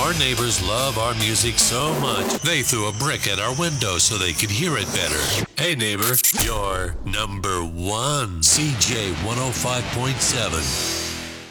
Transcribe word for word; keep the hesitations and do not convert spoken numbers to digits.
Our neighbors love our music so much, they threw a brick at our window so they could hear it better. Hey neighbor, you're number one. C J one oh five point seven.